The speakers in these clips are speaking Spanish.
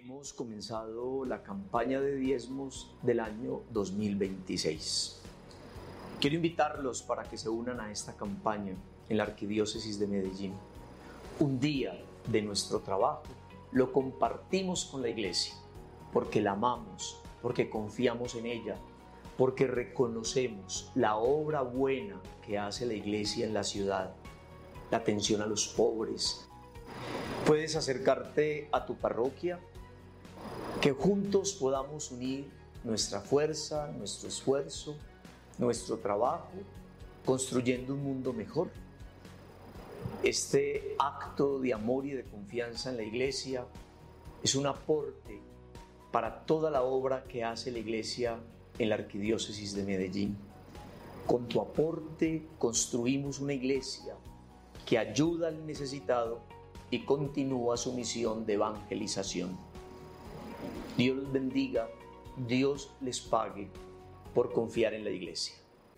hemos comenzado la campaña de diezmos del año 2026. Quiero invitarlos para que se unan a esta campaña en la Arquidiócesis de Medellín. Un día de nuestro trabajo lo compartimos con la iglesia, porque la amamos, porque confiamos en ella, porque reconocemos la obra buena que hace la iglesia en la ciudad, la atención a los pobres. Puedes acercarte a tu parroquia, que juntos podamos unir nuestra fuerza, nuestro esfuerzo, nuestro trabajo, construyendo un mundo mejor. Este acto de amor y de confianza en la iglesia es un aporte para toda la obra que hace la iglesia en la Arquidiócesis de Medellín. Con tu aporte construimos una iglesia que ayuda al necesitado y continúa su misión de evangelización. Dios los bendiga, Dios les pague por confiar en la iglesia.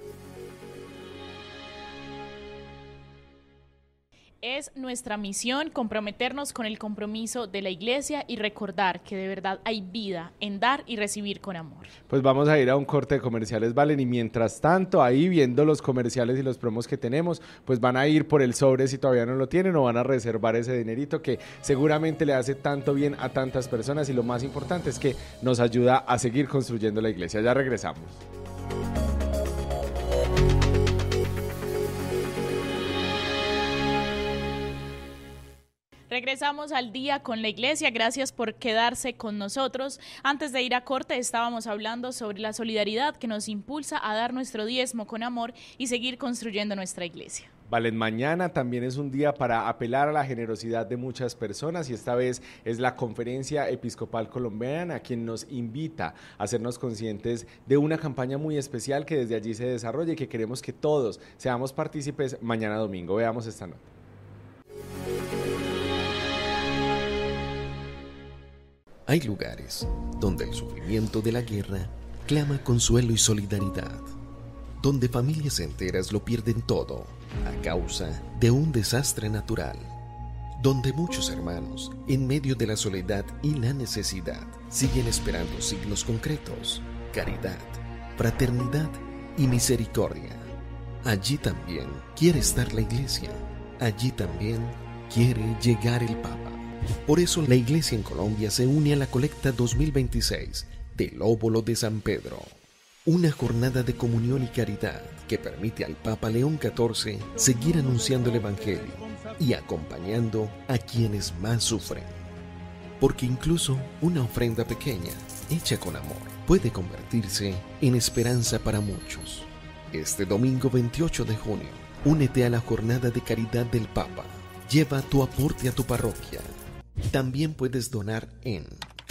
Es nuestra misión comprometernos con el compromiso de la iglesia y recordar que de verdad hay vida en dar y recibir con amor. Pues vamos a ir a un corte de comerciales, Valen, y mientras tanto, ahí viendo los comerciales y los promos que tenemos, pues van a ir por el sobre si todavía no lo tienen o van a reservar ese dinerito que seguramente le hace tanto bien a tantas personas y lo más importante es que nos ayuda a seguir construyendo la iglesia. Ya regresamos. Regresamos al día con la iglesia, gracias por quedarse con nosotros. Antes de ir a corte estábamos hablando sobre la solidaridad que nos impulsa a dar nuestro diezmo con amor y seguir construyendo nuestra iglesia. Valen, mañana también es un día para apelar a la generosidad de muchas personas y esta vez es la Conferencia Episcopal Colombiana quien nos invita a hacernos conscientes de una campaña muy especial que desde allí se desarrolla y que queremos que todos seamos partícipes mañana domingo. Veamos esta nota. Hay lugares donde el sufrimiento de la guerra clama consuelo y solidaridad, donde familias enteras lo pierden todo a causa de un desastre natural, donde muchos hermanos, en medio de la soledad y la necesidad, siguen esperando signos concretos, caridad, fraternidad y misericordia. Allí también quiere estar la iglesia, allí también quiere llegar el Papa. Por eso la Iglesia en Colombia se une a la colecta 2026 del Óbolo de San Pedro, una jornada de comunión y caridad que permite al Papa León XIV seguir anunciando el Evangelio y acompañando a quienes más sufren. Porque incluso una ofrenda pequeña, hecha con amor, puede convertirse en esperanza para muchos. Este domingo 28 de junio, únete a la jornada de caridad del Papa. Lleva tu aporte a tu parroquia. También puedes donar en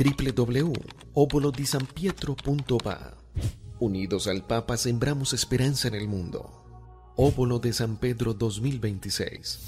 www.obolodisanpietro.va. Unidos al Papa sembramos esperanza en el mundo. Óbolo de San Pedro 2026.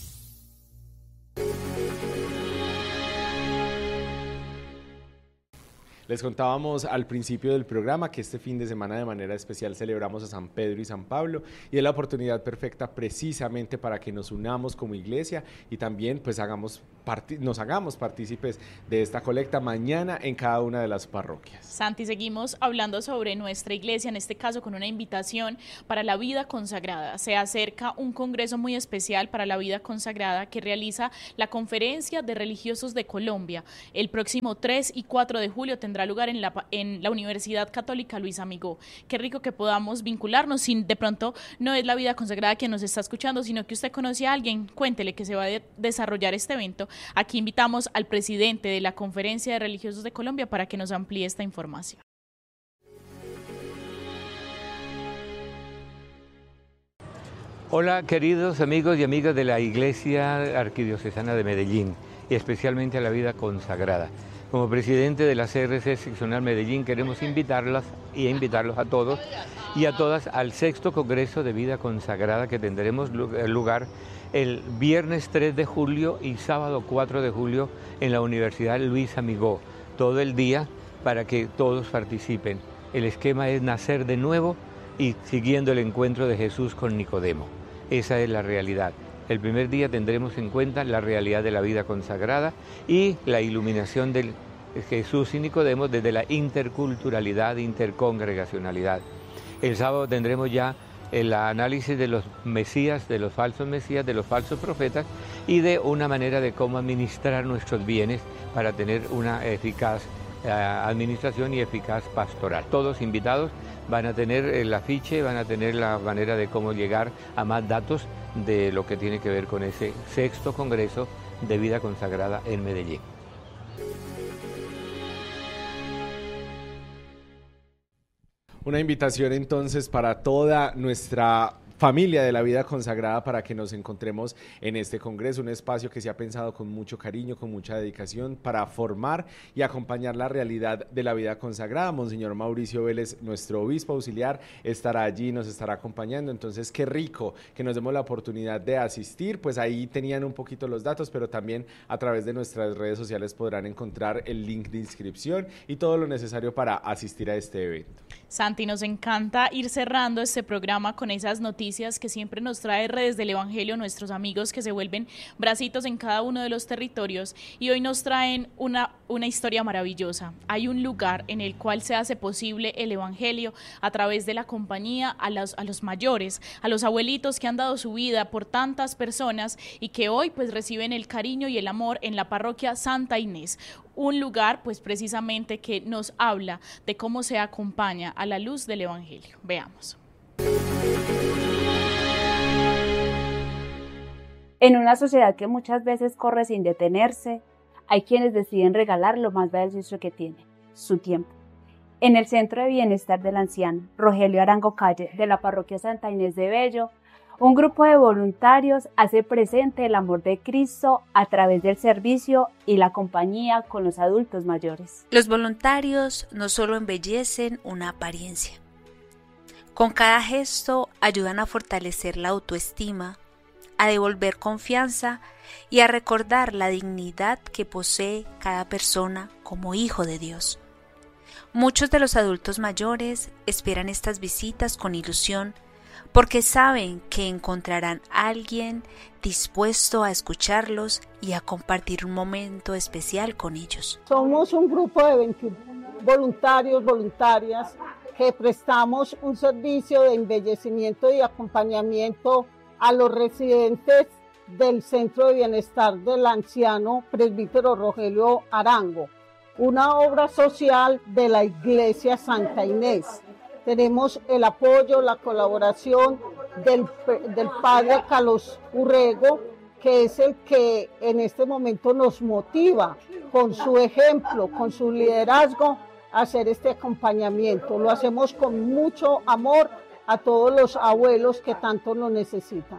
Les contábamos al principio del programa que este fin de semana de manera especial celebramos a San Pedro y San Pablo y es la oportunidad perfecta precisamente para que nos unamos como iglesia y también pues nos hagamos partícipes de esta colecta mañana en cada una de las parroquias. Santi, seguimos hablando sobre nuestra iglesia, en este caso con una invitación para la vida consagrada. Se acerca un congreso muy especial para la vida consagrada que realiza la Conferencia de Religiosos de Colombia. El próximo 3 y 4 de julio tendrá lugar en la Universidad Católica Luis Amigó. Qué rico que podamos vincularnos, si de pronto no es la vida consagrada quien nos está escuchando, sino que usted conoce a alguien, cuéntele que se va a desarrollar este evento. Aquí invitamos al presidente de la Conferencia de Religiosos de Colombia para que nos amplíe esta información. Hola queridos amigos y amigas de la Iglesia Arquidiocesana de Medellín y especialmente a la vida consagrada. Como presidente de la CRC Seccional Medellín queremos invitarlos a todos y a todas al 6º Congreso de Vida Consagrada que tendremos lugar el viernes 3 de julio y sábado 4 de julio en la Universidad Luis Amigó, todo el día para que todos participen. El esquema es nacer de nuevo y siguiendo el encuentro de Jesús con Nicodemo. Esa es la realidad. El primer día tendremos en cuenta la realidad de la vida consagrada y la iluminación del Jesús y Nicodemo desde la interculturalidad, intercongregacionalidad. El sábado tendremos ya el análisis de los mesías, de los falsos mesías, de los falsos profetas y de una manera de cómo administrar nuestros bienes para tener una eficaz administración y eficaz pastoral. Todos invitados van a tener el afiche, van a tener la manera de cómo llegar a más datos de lo que tiene que ver con ese 6º Congreso de Vida Consagrada en Medellín. Una invitación entonces para toda nuestra familia de la vida consagrada para que nos encontremos en este congreso, un espacio que se ha pensado con mucho cariño, con mucha dedicación para formar y acompañar la realidad de la vida consagrada. Monseñor Mauricio Vélez, nuestro obispo auxiliar, estará allí, nos estará acompañando, entonces qué rico que nos demos la oportunidad de asistir. Pues ahí tenían un poquito los datos, pero también a través de nuestras redes sociales podrán encontrar el link de inscripción y todo lo necesario para asistir a este evento. Santi, nos encanta ir cerrando este programa con esas noticias que siempre nos trae Redes del Evangelio, nuestros amigos que se vuelven bracitos en cada uno de los territorios, y hoy nos traen una historia maravillosa. Hay un lugar en el cual se hace posible el Evangelio a través de la compañía a los mayores, a los abuelitos que han dado su vida por tantas personas y que hoy pues reciben el cariño y el amor en la parroquia Santa Inés. Un lugar pues precisamente que nos habla de cómo se acompaña a la luz del Evangelio. Veamos. En una sociedad que muchas veces corre sin detenerse, hay quienes deciden regalar lo más valioso que tienen, su tiempo. En el Centro de Bienestar del Anciano, Rogelio Arango Calle, de la parroquia Santa Inés de Bello, un grupo de voluntarios hace presente el amor de Cristo a través del servicio y la compañía con los adultos mayores. Los voluntarios no solo embellecen una apariencia. Con cada gesto ayudan a fortalecer la autoestima, a devolver confianza y a recordar la dignidad que posee cada persona como hijo de Dios. Muchos de los adultos mayores esperan estas visitas con ilusión porque saben que encontrarán a alguien dispuesto a escucharlos y a compartir un momento especial con ellos. Somos un grupo de 21 voluntarios, voluntarias, que prestamos un servicio de embellecimiento y acompañamiento a los residentes del Centro de Bienestar del Anciano Presbítero Rogelio Arango, una obra social de la Iglesia Santa Inés. Tenemos el apoyo, la colaboración del padre Carlos Urrego, que es el que en este momento nos motiva con su ejemplo, con su liderazgo, a hacer este acompañamiento. Lo hacemos con mucho amor a todos los abuelos que tanto lo necesitan.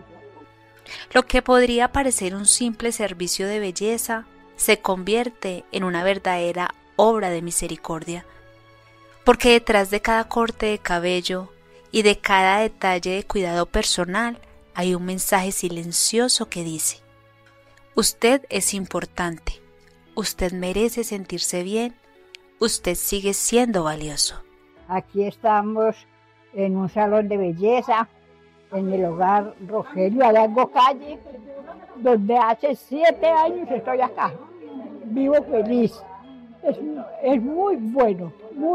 Lo que podría parecer un simple servicio de belleza se convierte en una verdadera obra de misericordia, porque detrás de cada corte de cabello y de cada detalle de cuidado personal hay un mensaje silencioso que dice: usted es importante, usted merece sentirse bien, usted sigue siendo valioso. Aquí estamos en un salón de belleza, en el hogar Rogelio Arango Calle, donde hace 7 años estoy acá. Vivo feliz. Es muy bueno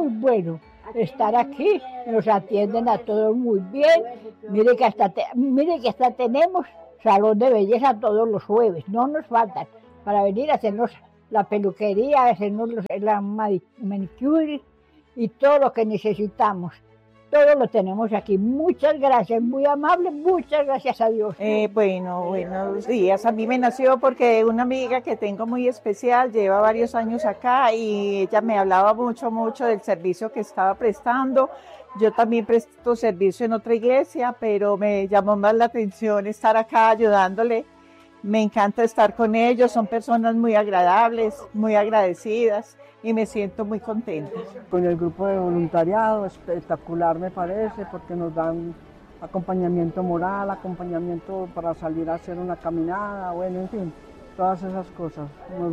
estar aquí. Nos atienden a todos muy bien. Mire que hasta tenemos salón de belleza todos los jueves. No nos faltan para venir a hacernos la peluquería, hacernos la manicure y todo lo que necesitamos. Todo lo tenemos aquí. Muchas gracias, muy amable, muchas gracias a Dios. Buenos días. A mí me nació porque una amiga que tengo muy especial lleva varios años acá y ella me hablaba mucho del servicio que estaba prestando. Yo también presto servicio en otra iglesia, pero me llamó más la atención estar acá ayudándole. Me encanta estar con ellos, son personas muy agradables, muy agradecidas y me siento muy contenta. Con el grupo de voluntariado, espectacular me parece, porque nos dan acompañamiento moral, acompañamiento para salir a hacer una caminada, en fin, todas esas cosas.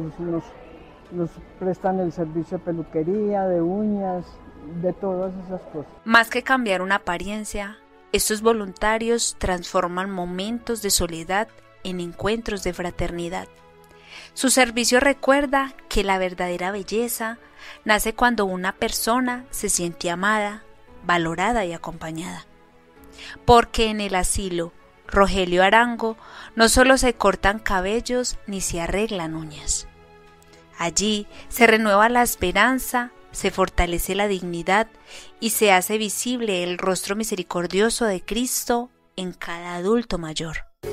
Nos prestan el servicio de peluquería, de uñas, de todas esas cosas. Más que cambiar una apariencia, estos voluntarios transforman momentos de soledad en encuentros de fraternidad. Su servicio recuerda que la verdadera belleza nace cuando una persona se siente amada, valorada y acompañada. Porque en el asilo Rogelio Arango no solo se cortan cabellos ni se arreglan uñas. Allí se renueva la esperanza, se fortalece la dignidad y se hace visible el rostro misericordioso de Cristo en cada adulto mayor.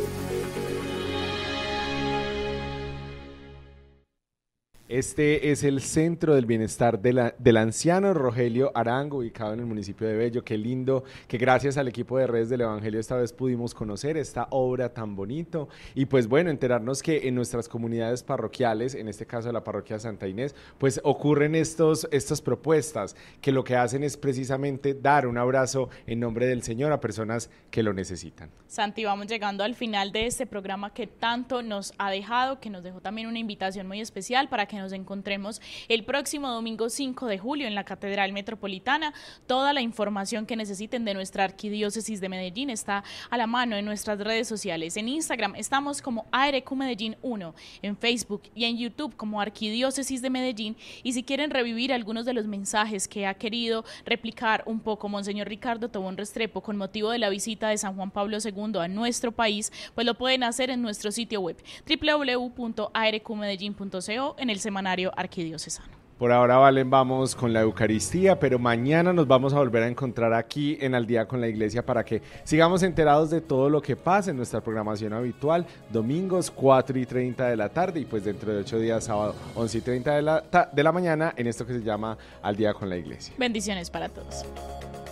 Este es el Centro del Bienestar del Anciano Rogelio Arango, ubicado en el municipio de Bello. Qué lindo que gracias al equipo de Redes del Evangelio esta vez pudimos conocer esta obra tan bonito y pues bueno, enterarnos que en nuestras comunidades parroquiales, en este caso la parroquia Santa Inés, pues ocurren estas propuestas que lo que hacen es precisamente dar un abrazo en nombre del Señor a personas que lo necesitan. Santi, vamos llegando al final de este programa que tanto nos ha dejado, que nos dejó también una invitación muy especial para que nos encontremos el próximo domingo 5 de julio en la Catedral Metropolitana. Toda la información que necesiten de nuestra Arquidiócesis de Medellín está a la mano en nuestras redes sociales. En Instagram estamos como ARQ Medellín 1, en Facebook y en YouTube como Arquidiócesis de Medellín. Y si quieren revivir algunos de los mensajes que ha querido replicar un poco Monseñor Ricardo Tobón Restrepo con motivo de la visita de San Juan Pablo II a nuestro país, pues lo pueden hacer en nuestro sitio web www.arqmedellin.co en el semanario arquidiocesano. Por ahora, Valen, vamos con la Eucaristía, pero mañana nos vamos a volver a encontrar aquí en Al Día con la Iglesia para que sigamos enterados de todo lo que pasa en nuestra programación habitual, domingos 4:30 de la tarde y pues dentro de 8 días, sábado 11:30 de la mañana, en esto que se llama Al Día con la Iglesia. Bendiciones para todos.